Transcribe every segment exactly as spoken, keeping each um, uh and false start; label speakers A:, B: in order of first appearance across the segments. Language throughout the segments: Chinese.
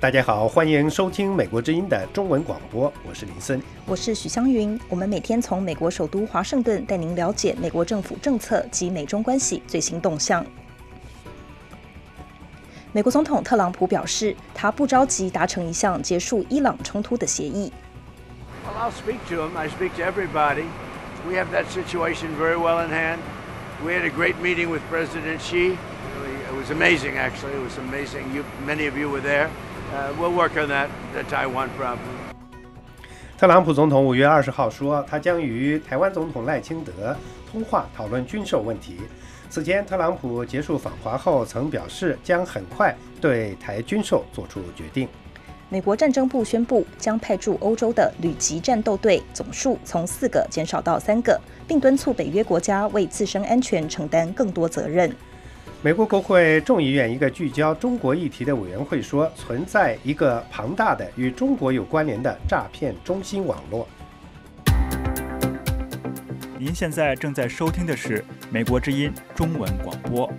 A: 大家好，欢迎收听美国之音的中文广播，我是林森，
B: 我是许湘云。我们每天从美国首都华盛顿带您了解美国政府政策及美中关系最新动向。美国总统特朗普表示，他不着急达成一项结束伊朗冲突的协议。
C: Well, I'll speak to him. I speak to everybody. We have that situation very well in hand. We had a great meeting with President Xi. Really, it was amazing, actually. It was amazing. You, many of you were there.Uh, we'll work on that, the Taiwan problem.
A: 特朗普总统五月二十号说，他将与台湾总统赖清德通话讨论军售问题。此前，特朗普结束访华后曾表示，将很快对台军售做出决定。
B: 美国战争部宣布，将派驻欧洲的旅级战斗队总数从四个减少到三个，并敦促北约国家为自身安全承担更多责任。
A: 美国国会众议院一个聚焦中国议题的委员会说，存在一个庞大的与中国有关联的诈骗中心网络。
D: 您现在正在收听的是美国之音中文广播。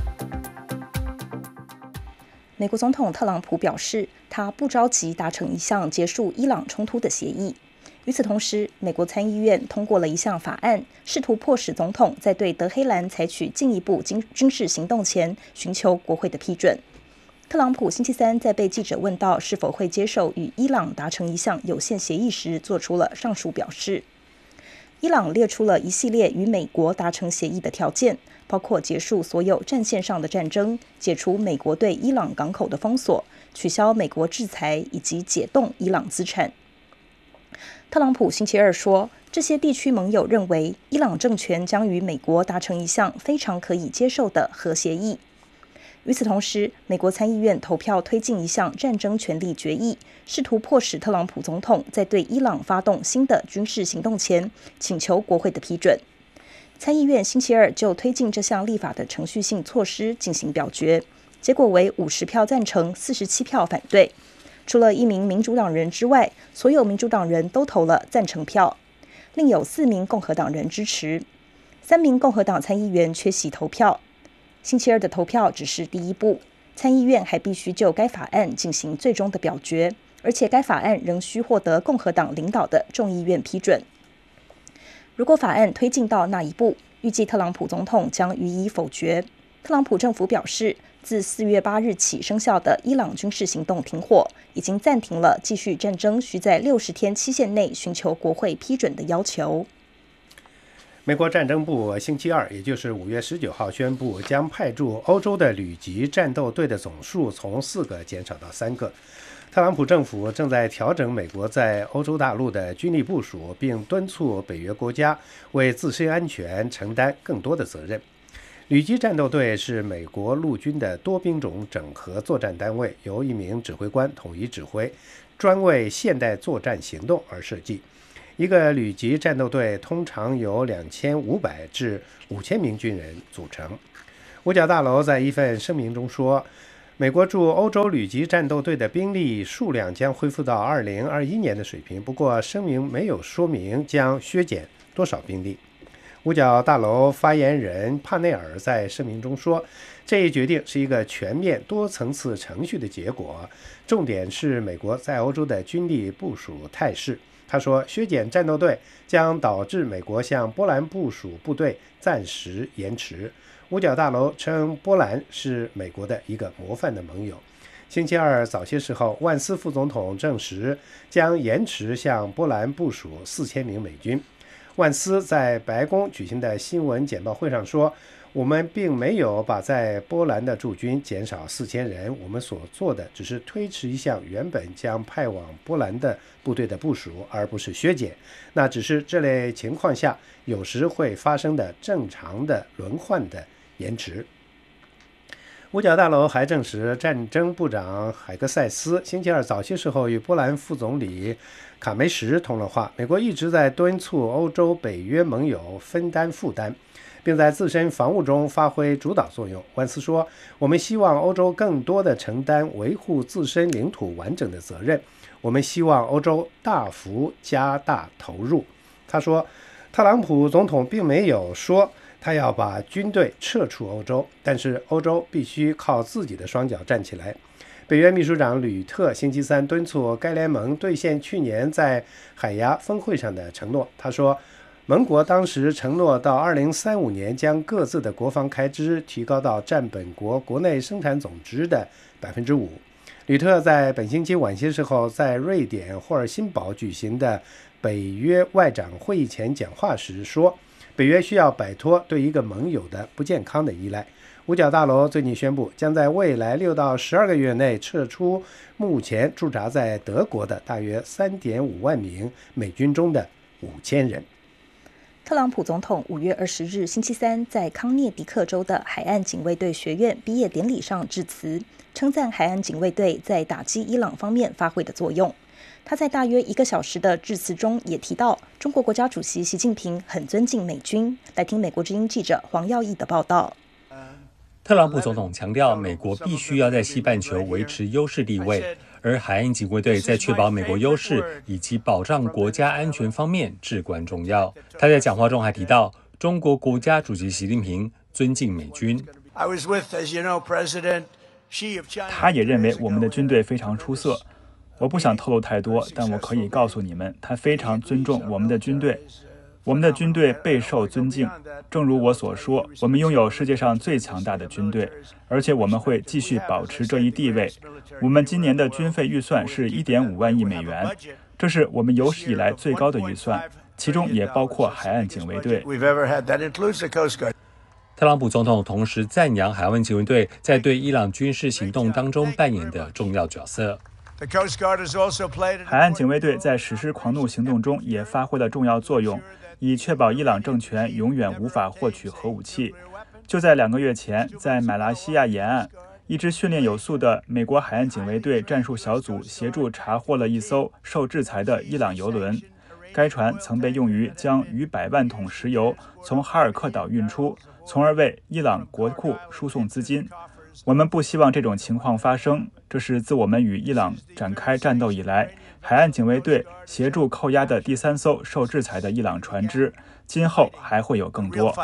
B: 美国总统特朗普表示，他不着急达成一项结束伊朗冲突的协议。与此同时，美国参议院通过了一项法案，试图迫使总统在对德黑兰采取进一步军事行动前寻求国会的批准。特朗普星期三在被记者问到是否会接受与伊朗达成一项有限协议时，做出了上述表示。伊朗列出了一系列与美国达成协议的条件，包括结束所有战线上的战争、解除美国对伊朗港口的封锁、取消美国制裁以及解冻伊朗资产。特朗普星期二说，这些地区盟友认为伊朗政权将与美国达成一项非常可以接受的核协议。与此同时，美国参议院投票推进一项战争权利决议，试图迫使特朗普总统在对伊朗发动新的军事行动前请求国会的批准。参议院星期二就推进这项立法的程序性措施进行表决，结果为五十票赞成，四十七票反对。除了一名民主党人之外，所有民主党人都投了赞成票，另有四名共和党人支持，三名共和党参议员缺席投票。星期二的投票只是第一步，参议院还必须就该法案进行最终的表决，而且该法案仍需获得共和党领导的众议院批准。如果法案推进到那一步，预计特朗普总统将予以否决。特朗普政府表示，自四月八日起生效的伊朗军事行动停火，已经暂停了继续战争需在六十天期限内寻求国会批准的要求。
A: 美国战争部星期二，也就是五月十九号宣布，将派驻欧洲的旅级战斗队的总数从四个减少到三个。特朗普政府正在调整美国在欧洲大陆的军力部署，并敦促北约国家为自身安全承担更多的责任。旅级战斗队是美国陆军的多兵种整合作战单位，由一名指挥官统一指挥，专为现代作战行动而设计。一个旅级战斗队通常由两千五百至五千名军人组成。五角大楼在一份声明中说，美国驻欧洲旅级战斗队的兵力数量将恢复到二零二一年的水平，不过声明没有说明将削减多少兵力。五角大楼发言人帕内尔在声明中说，这一决定是一个全面多层次程序的结果，重点是美国在欧洲的军力部署态势。他说，削减战斗队将导致美国向波兰部署部队暂时延迟。五角大楼称波兰是美国的一个模范的盟友。星期二早些时候，万斯副总统证实将延迟向波兰部署四千名美军。万斯在白宫举行的新闻简报会上说，我们并没有把在波兰的驻军减少四千人，我们所做的只是推迟一项原本将派往波兰的部队的部署，而不是削减。那只是这类情况下有时会发生的正常的轮换的延迟。五角大楼还证实，战争部长海格塞斯星期二早些时候与波兰副总理卡梅什通了话。美国一直在敦促欧洲北约盟友分担负担，并在自身防务中发挥主导作用。万斯说，我们希望欧洲更多地承担维护自身领土完整的责任，我们希望欧洲大幅加大投入。他说，特朗普总统并没有说他要把军队撤出欧洲，但是欧洲必须靠自己的双脚站起来。北约秘书长吕特星期三敦促该联盟兑现去年在海牙峰会上的承诺。他说，盟国当时承诺到二零三五年将各自的国防开支提高到占本国国内生产总值的百分之五。吕特在本星期晚些时候在瑞典霍尔辛堡举行的北约外长会议前讲话时说，北约需要摆脱对一个盟友的不健康的依赖。五角大楼最近宣布，将在未来六到十二个月内撤出目前驻扎在德国的大约三点五万名美军中的五千人。
B: 特朗普总统五月二十日星期三在康涅狄克州的海岸警卫队学院毕业典礼上致辞，称赞海岸警卫队在打击伊朗方面发挥的作用。他在大约一个小时的致辞中也提到，中国国家主席习近平很尊敬美军。来听美国之音记者黄耀义的报道。
E: 特朗普总统强调，美国必须要在西半球维持优势地位，而海岸警卫队在确保美国优势以及保障国家安全方面至关重要。他在讲话中还提到，中国国家主席习近平尊敬美军。
D: 他也认为我们的军队非常出色。我不想透露太多，但我可以告诉你们，他非常尊重我们的军队。我们的军队备受尊敬，正如我所说，我们拥有世界上最强大的军队，而且我们会继续保持这一地位。我们今年的军费预算是 一点五万亿美元，这是我们有史以来最高的预算，其中也包括海岸警卫队。
E: 特朗普总统同时赞扬海岸警卫队在对伊朗军事行动当中扮演的重要角色。
D: 海岸警卫队在实施狂怒行动中也发挥了重要作用，以确保伊朗政权永远无法获取核武器。就在两个月前，在马来西亚沿岸，一支训练有素的美国海岸警卫队战术小组协助查获了一艘受制裁的伊朗油轮。该船曾被用于将逾百万桶石油从哈尔克岛运出，从而为伊朗国库输送资金。我们不希望这种情况发生，这是自我们与伊朗展开战斗以来，海岸警卫队协助扣押的第三艘受制裁的伊朗船只，今后还会有更多。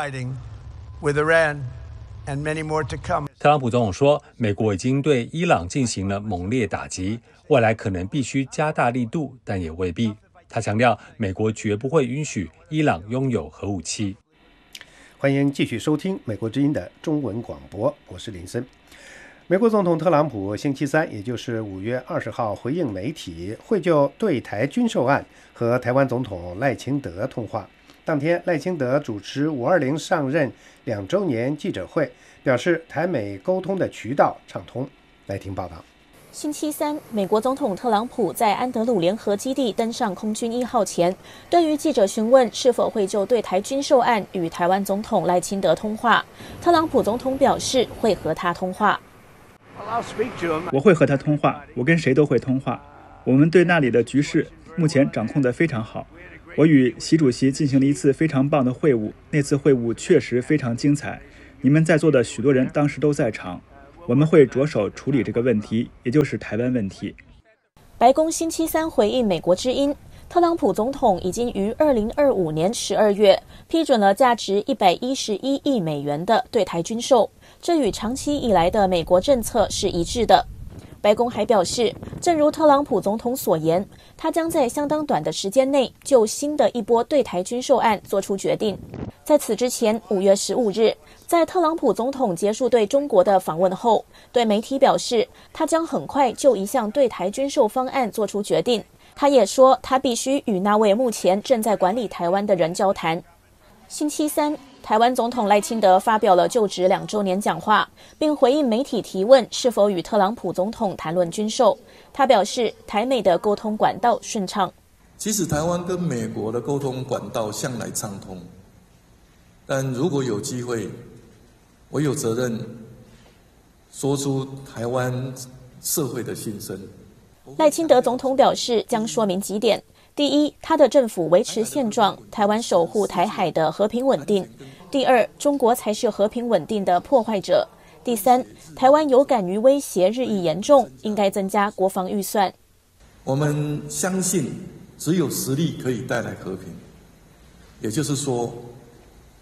E: 特朗普总统说，美国已经对伊朗进行了猛烈打击，未来可能必须加大力度，但也未必。他强调，美国绝不会允许伊朗拥有核武器。
A: 欢迎继续收听美国之音的中文广播，我是林森。美国总统特朗普星期三，也就是五月二十号，回应媒体，会就对台军售案和台湾总统赖清德通话。当天，赖清德主持五二零上任两周年记者会，表示台美沟通的渠道畅通。来听报道。
F: 星期三，美国总统特朗普在安德鲁联合基地登上空军一号前，对于记者询问是否会就对台军售案与台湾总统赖清德通话，特朗普总统表示会和他通话。
D: 我会和他通话，我跟谁都会通话。我们对那里的局势目前掌控得非常好。我与习主席进行了一次非常棒的会晤，那次会晤确实非常精彩。你们在座的许多人当时都在场。我们会着手处理这个问题，也就是台湾问题。
F: 白宫星期三回应美国之音，特朗普总统已经于二零二五年十二月批准了价值一百一十一亿美元的对台军售，这与长期以来的美国政策是一致的。白宫还表示，正如特朗普总统所言，他将在相当短的时间内就新的一波对台军售案做出决定。在此之前，五月十五日，在特朗普总统结束对中国的访问后，对媒体表示，他将很快就一项对台军售方案做出决定。他也说，他必须与那位目前正在管理台湾的人交谈。星期三，台湾总统赖清德发表了就职两周年讲话，并回应媒体提问是否与特朗普总统谈论军售。他表示，台美的沟通管道顺畅。
G: 其实台湾跟美国的沟通管道向来畅通，但如果有机会，我有责任说出台湾社会的心声。
F: 赖清德总统表示，将说明几点。第一，他的政府维持现状，台湾守护台海的和平稳定。第二，中国才是和平稳定的破坏者。第三，台湾有感于威胁日益严重，应该增加国防预算。
G: 我们相信，只有实力可以带来和平。也就是说，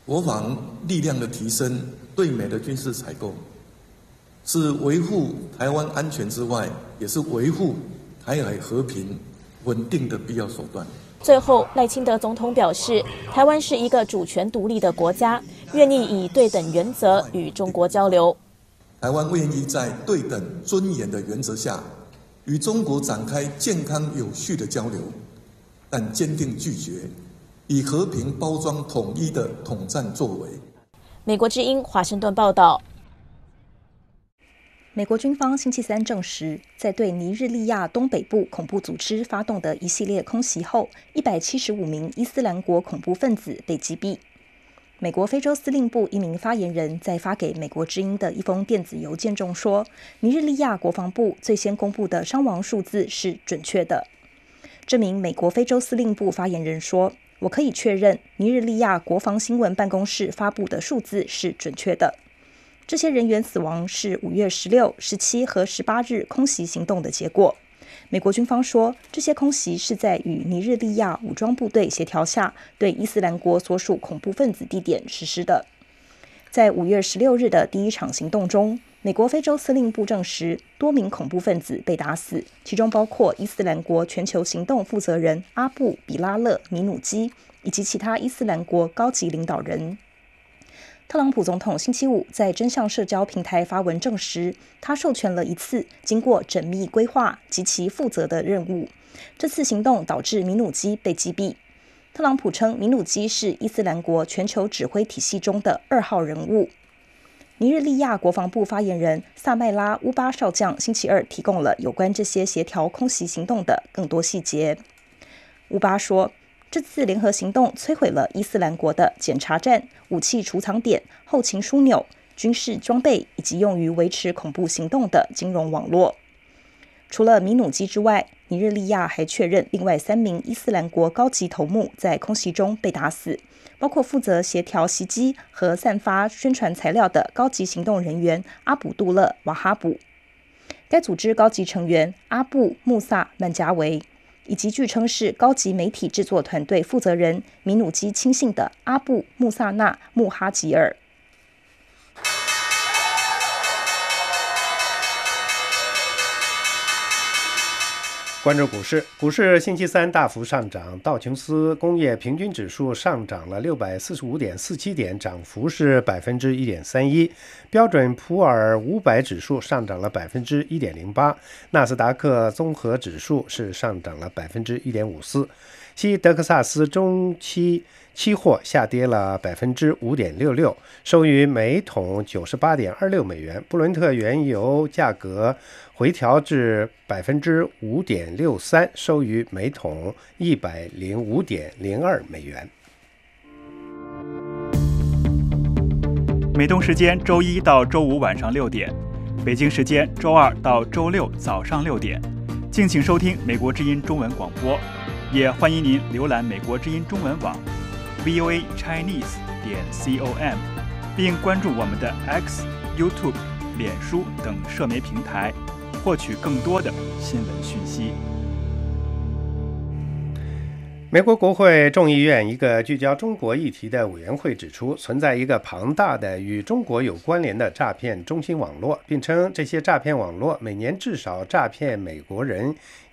G: 国防力量的提升、对美的军事采购，是维护台湾安全之外，也是维护台海和平稳定的必要手段。
F: 最后，赖清德总统表示，台湾是一个主权独立的国家，愿意以对等原则与中国交流。
G: 台湾愿意在对等尊严的原则下，与中国展开健康有序的交流，但坚定拒绝以和平包装统一的统战作为。
F: 美国之音华盛顿报道。
B: 美国军方星期三证实，在对尼日利亚东北部恐怖组织发动的一系列空袭后，一百七十五名伊斯兰国恐怖分子被击毙。美国非洲司令部一名发言人在发给美国之音的一封电子邮件中说，尼日利亚国防部最先公布的伤亡数字是准确的。这名美国非洲司令部发言人说，我可以确认尼日利亚国防新闻办公室发布的数字是准确的。这些人员死亡是五月十六、十七和十八日空袭行动的结果。美国军方说，这些空袭是在与尼日利亚武装部队协调下，对伊斯兰国所属恐怖分子地点实施的。在五月十六日的第一场行动中，美国非洲司令部证实，多名恐怖分子被打死，其中包括伊斯兰国全球行动负责人阿布·比拉勒·米努基以及其他伊斯兰国高级领导人。特朗普总统星期五在真相社交平台发文证实，他授权了一次经过缜密规划及其负责的任务。这次行动导致米努基被击毙。特朗普称，米努基是伊斯兰国全球指挥体系中的二号人物。尼日利亚国防部发言人萨麦拉乌巴少将星期二提供了有关这些协调空袭行动的更多细节。乌巴说，这次联合行动摧毁了伊斯兰国的检查站、武器储藏点、后勤枢纽、军事装备以及用于维持恐怖行动的金融网络。除了米努基之外，尼日利亚还确认另外三名伊斯兰国高级头目在空袭中被打死，包括负责协调袭击和散发宣传材料的高级行动人员阿卜杜勒·瓦哈卜。该组织高级成员阿布·穆萨·曼加维，以及据称是高级媒体制作团队负责人米努基亲信的阿布·穆萨纳·穆哈吉尔。
A: 关注股市，股市星期三大幅上涨，道琼斯工业平均指数上涨了六百四十五点四七点，涨幅是百分之一点三一。标准普尔五百指数上涨了百分之一点零八，纳斯达克综合指数是上涨了百分之一点五四。西德克萨斯中期期货下跌了百分之五点六六，收于每桶九十八点二六美元。布伦特原油价格回调至百分之五点六三，收于每桶一百零五点零二美元。
D: 美东时间周一到周五晚上六点，北京时间周二到周六早上六点，敬请收听美国之音中文广播。也欢迎您浏览美国之音中文网 v o a chinese 点 com， 并关注我们的 X、YouTube、脸书等社媒平台，获取更多的新闻讯息。
A: 美国国会众议院一个聚焦中国议题的委员会指出，存在一个庞大的与中国有关联的诈骗中心网络，并称这些诈骗网络每年至少诈骗美国人